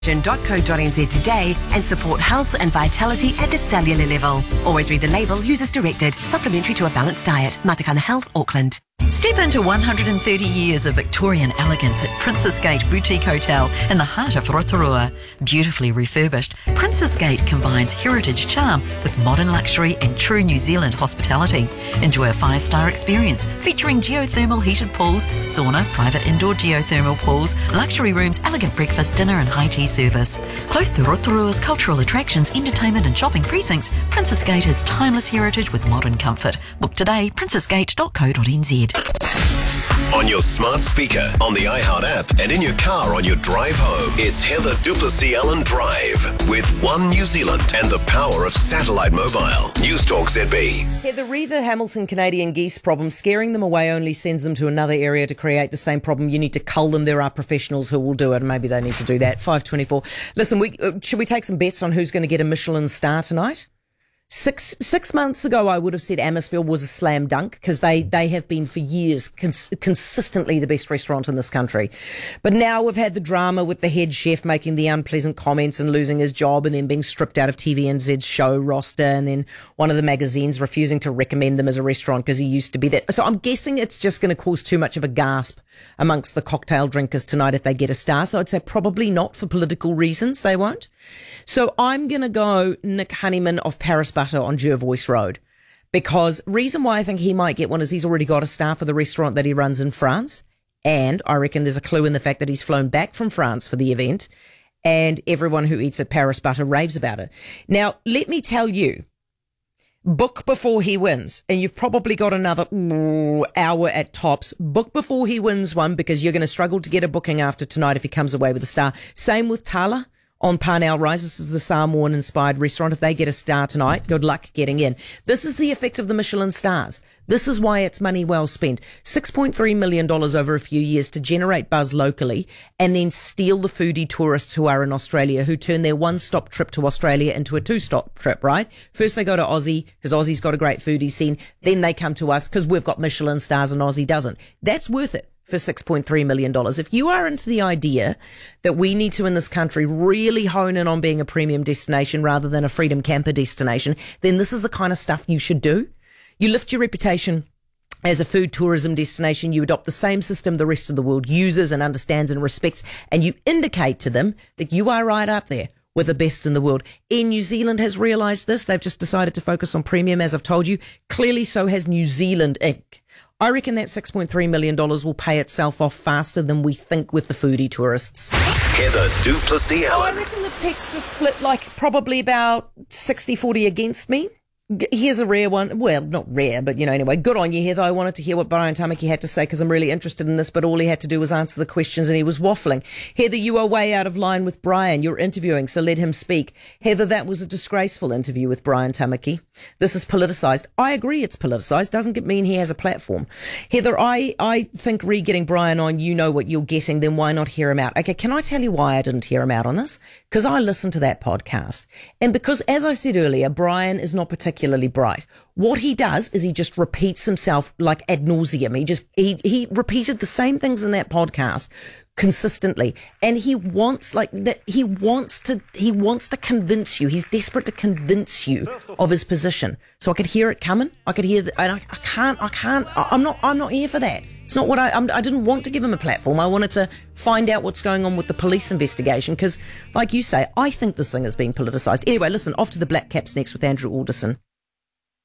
.co.nz today and support health and vitality at the cellular level. Always read the label, use as directed. Supplementary to a balanced diet. Matakana Health, Auckland. Step into 130 years of Victorian elegance at Princess Gate Boutique Hotel in the heart of Rotorua. Beautifully refurbished, Princess Gate combines heritage charm with modern luxury and true New Zealand hospitality. Enjoy a 5-star experience featuring geothermal heated pools, sauna, private indoor geothermal pools, luxury rooms, elegant breakfast, dinner and high tea service. Close to Rotorua's cultural attractions, entertainment and shopping precincts, Princess Gate has timeless heritage with modern comfort. Book today, princessgate.co.nz. On your smart speaker, on the iHeart app, and in your car on your drive home, it's Heather Duplessis-Allen Drive with One New Zealand and the power of satellite mobile. News Talk ZB. Heather, the Hamilton Canadian geese problem, scaring them away only sends them to another area to create the same problem. You need to cull them. There are professionals who will do it, and maybe they need to do that. 5:24. Listen, should we take some bets on who's going to get a Michelin star tonight? Six months ago, I would have said Amersfield was a slam dunk because they have been for years consistently the best restaurant in this country. But now we've had the drama with the head chef making the unpleasant comments and losing his job and then being stripped out of TVNZ's show roster, and then one of the magazines refusing to recommend them as a restaurant because he used to be that. So I'm guessing it's just going to cause too much of a gasp amongst the cocktail drinkers tonight if they get a star. So I'd say probably not for political reasons. They won't. So I'm going to go Nick Honeyman of Paris Butter on Jervois Road, because reason why I think he might get one is he's already got a star for the restaurant that he runs in France. And I reckon there's a clue in the fact that he's flown back from France for the event, and everyone who eats at Paris Butter raves about it. Now, let me tell you, book before he wins, and you've probably got another hour at tops. Book before he wins one, because you're going to struggle to get a booking after tonight if he comes away with a star. Same with Tala on Parnell Rise. This is the Samoan-inspired restaurant. If they get a star tonight, good luck getting in. This is the effect of the Michelin stars. This is why it's money well spent. $6.3 million over a few years to generate buzz locally and then steal the foodie tourists who are in Australia, who turn their one-stop trip to Australia into a two-stop trip, right? First they go to Aussie because Aussie's got a great foodie scene. Then they come to us because we've got Michelin stars and Aussie doesn't. That's worth it for $6.3 million. If you are into the idea that we need to, in this country, really hone in on being a premium destination rather than a freedom camper destination, then this is the kind of stuff you should do. You lift your reputation as a food tourism destination. You adopt the same system the rest of the world uses and understands and respects, and you indicate to them that you are right up there with the best in the world. Air New Zealand has realised this. They've just decided to focus on premium, as I've told you. Clearly so has New Zealand Inc. I reckon that $6.3 million will pay itself off faster than we think with the foodie tourists. Heather Duplessis-Allen. I reckon the text is split like probably about 60-40 against me. Here's a rare one. Well, not rare, but, anyway, good on you, Heather. I wanted to hear what Brian Tamaki had to say because I'm really interested in this, but all he had to do was answer the questions and he was waffling. Heather, you are way out of line with Brian. You're interviewing, so let him speak. Heather, that was a disgraceful interview with Brian Tamaki. This is politicised. I agree it's politicised. Doesn't mean he has a platform. Heather, I think getting Brian on, you know what you're getting, then why not hear him out? Okay, can I tell you why I didn't hear him out on this? Because I listened to that podcast. And because, as I said earlier, Brian is not particularly bright. What he does is he just repeats himself like ad nauseum. He repeated the same things in that podcast consistently, and he wants to convince you. He's desperate to convince you of his position. So I could hear it coming. I could hear that, and I can't. I'm not here for that. It's not what I didn't want to give him a platform. I wanted to find out what's going on with the police investigation because, like you say, I think this thing is being politicised. Anyway, listen, off to the Black Caps next with Andrew Alderson.